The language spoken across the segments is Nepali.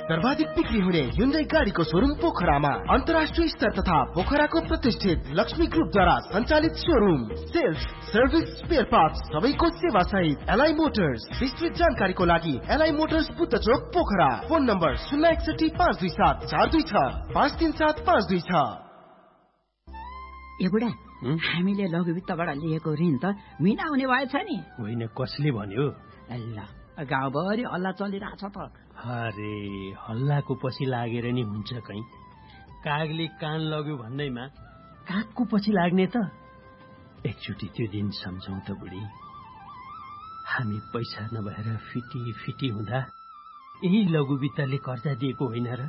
सर्वाधिक बिक्री हुने Hyundai गाडीको शोरूम पोखरामा अन्तर्राष्ट्रिय स्तर तथा पोखराको प्रतिष्ठित लक्ष्मी ग्रुपद्वारा सञ्चालित showroom. Sales, service, spare parts सबैको सेवा सहित एलाइ मोटर्स। विस्तृत जानकारीको लागि एलाइ मोटर्स बुद्ध चोक पोखरा। Phone number 061527426 537526। ए बुढा, हामीले लघु वित्तबाट लिएको ऋण त मिना हुने भएछ नि? होइन, कसले भन्यो? ल, गाउँभरि हल्ला चलिरहेछ त। अरे हल्लाको पछि लागेर नि हुन्छ कहीँ? कागले कान लग्यो भन्दैमा कागको पछि लाग्ने त? एकचोटि त्यो दिन सम्झौँ त बुढी। हामी पैसा नभएर फिटी हुँदा यही लघु वित्तले कर्जा दिएको होइन र?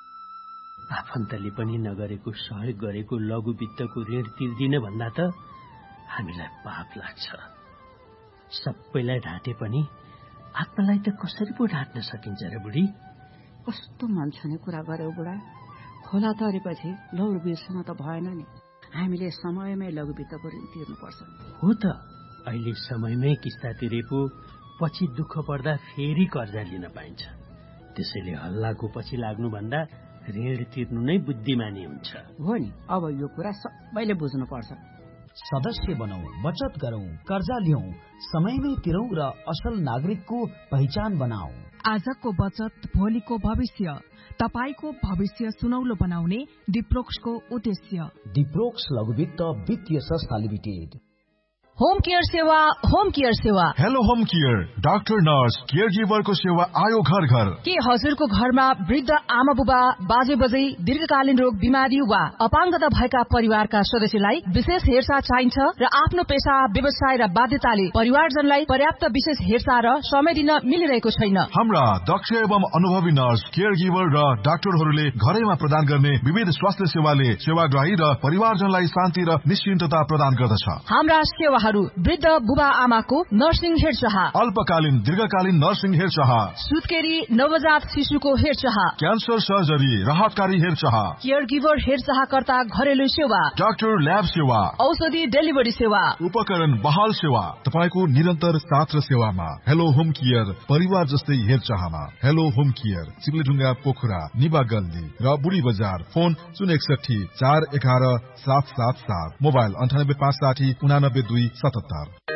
आफन्तले पनि नगरेको सहयोग गरेको लघु वित्तको ऋण तिर्दिन भन्दा त हामीलाई पाप लाग्छ। सबैलाई ढाँटे पनि आत्मालाई त कसरी पो ढाँट्न सकिन्छ र बुढी? कस्तो मान्छे कुरा गर्यो बुढा। खोला तरेपछि लौड बिर्सन त भएन नि। हामीले समयमै लघु वित्तको ऋण तिर्नुपर्छ। हो त, अहिले समयमै किस्ता तिरे पो पछि दुःख पर्दा फेरि कर्जा लिन पाइन्छ। त्यसैले हल्लाको पछि लाग्नुभन्दा ऋण तिर्नु नै बुद्धिमानी हुन्छ। हो नि, अब यो कुरा सबैले बुझ्नुपर्छ। सदस्य बनौं, बचत गरौं, कर्जा लियौं, समयमै तिरौं र असल नागरिकको पहिचान बनाऊ। आजको बचत भोलिको भविष्य। तपाईको भविष्य सुनौलो बनाउने डिप्रोक्सको उद्देश्य। डिप्रोक्स लघु वित्त वित्तीय संस्था लिमिटेड। होम केयर सेवा, होम केयर सेवा। Hello home care, doctor, nurse, care गिभरको सेवा आयो घर घर। के हजुरको घरमा वृद्ध आमा बुबा, बाजे बजै, दीर्घकालीन रोग, बिमारी वा अपाङ्गता भएका परिवारका सदस्यलाई विशेष हेरचाह चाहिन्छ र आफ्नो पेशा, व्यवसाय र बाध्यताले परिवारजनलाई पर्याप्त विशेष हेरचाह र समय दिन मिलिरहेको छैन? हाम्रा दक्ष एवं अनुभवी नर्स, केयर गिभर र डाक्टरहरूले घरैमा प्रदान गर्ने विविध स्वास्थ्य सेवाले सेवाग्राही र परिवारजनलाई शान्ति र निश्चिन्तता प्रदान गर्दछ। हाम्रा सेवा वृद्ध बुबा आमाको नर्सिङ हेरचाह, अल्पकालीन दीर्घकालीन नर्सिङ हेरचाह, सुत्केरी नवजात शिशुको हेरचाह, क्यान्सर सर्जरी, राहतकारी हेरचाह, केयर गिभर हेरचाहकर्ता घरेलु सेवा, डाक्टर ल्याब सेवा, औषधि डेलिभरी सेवा, उपकरण बहाल सेवा, तपाईको निरन्तर साथ र सेवामा। हेलो होम केयर, परिवार जस्तै हेरचाहमा। हेलो होम केयर, चिप्लेढुङ्गा पोखरा, निबा गल्ली र बुढी बजार। Phone 061 411 777, mobile 98 560 89 2 77।